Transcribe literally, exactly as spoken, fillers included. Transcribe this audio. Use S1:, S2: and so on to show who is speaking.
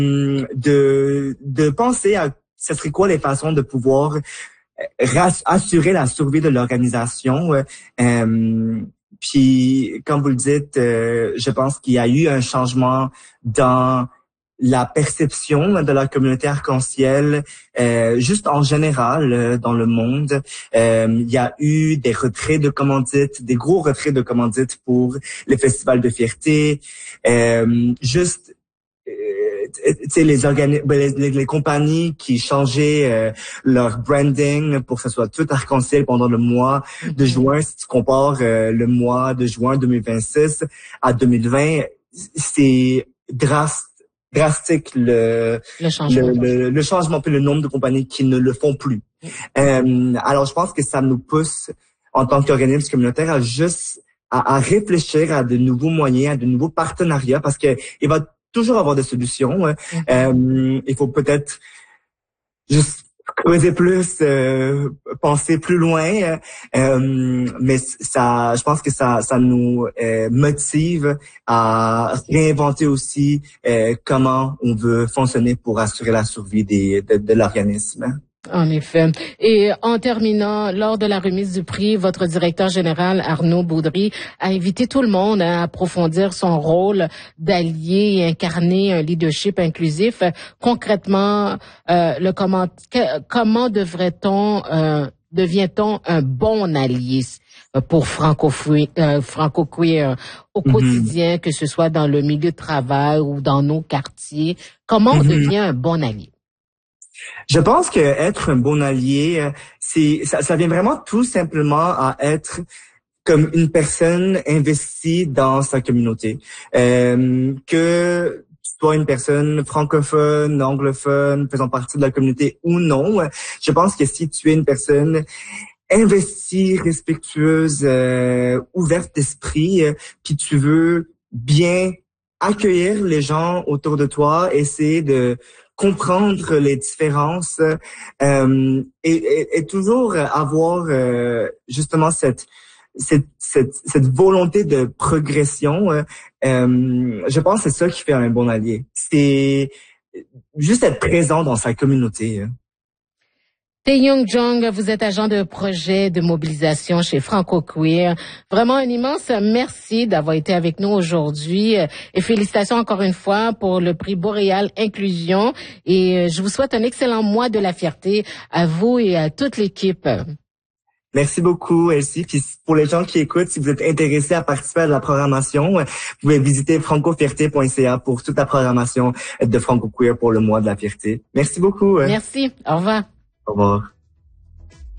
S1: de de penser à ce serait quoi les façons de pouvoir assurer la survie de l'organisation. Euh, puis, comme vous le dites, euh, je pense qu'il y a eu un changement dans la perception de la communauté arc-en-ciel, euh, juste en général euh, dans le monde. Euh, il y a eu des retraits de commandites, des gros retraits de commandites pour les festivals de fierté. Euh, juste tu sais, les, organi- les, les, les compagnies qui changeaient euh, leur branding pour que ce soit tout arc-en-ciel pendant le mois de juin. Si tu compares euh, le mois de juin deux mille vingt-six à deux mille vingt, c'est drast- drastique le,
S2: le changement.
S1: Le, le, le changement puis le nombre de compagnies qui ne le font plus. Euh, alors, je pense que ça nous pousse, en tant qu'organisme communautaire, à juste à, à réfléchir à de nouveaux moyens, à de nouveaux partenariats, parce que il va toujours avoir des solutions. Hein. Mm-hmm. Euh, il faut peut-être juste creuser plus, euh, penser plus loin. Euh, mais ça, je pense que ça, ça nous euh, motive à réinventer aussi euh, comment on veut fonctionner pour assurer la survie des, de, de l'organisme.
S2: En effet. Et en terminant, lors de la remise du prix, votre directeur général, Arnaud Baudry, a invité tout le monde à approfondir son rôle d'allié et incarner un leadership inclusif. Concrètement, euh, le comment, que, comment devrait-on, euh, devient-on un bon allié pour franco-queer, euh, franco-queer au mm-hmm. quotidien, que ce soit dans le milieu de travail ou dans nos quartiers? Comment mm-hmm. on devient un bon allié?
S1: Je pense que être un bon allié, c'est ça, ça vient vraiment tout simplement à être comme une personne investie dans sa communauté. Euh, que tu sois une personne francophone, anglophone, faisant partie de la communauté ou non, je pense que si tu es une personne investie, respectueuse, euh, ouverte d'esprit, euh, puis tu veux bien accueillir les gens autour de toi, essayer de comprendre les différences euh, et, et, et toujours avoir euh, justement cette, cette cette cette volonté de progression. Euh, je pense que c'est ça qui fait un bon allié. C'est juste être présent dans sa communauté.
S2: Tae-Young Jung, vous êtes agent de projet de mobilisation chez franco-queer. Vraiment un immense merci d'avoir été avec nous aujourd'hui et félicitations encore une fois pour le prix Boréal Inclusion et je vous souhaite un excellent mois de la fierté à vous et à toute l'équipe.
S1: Merci beaucoup, Elsie. Puis pour les gens qui écoutent, si vous êtes intéressés à participer à la programmation, vous pouvez visiter franco fierté point c a pour toute la programmation de Franco Queer pour le mois de la fierté. Merci beaucoup.
S2: Merci. Au revoir.
S1: Au revoir.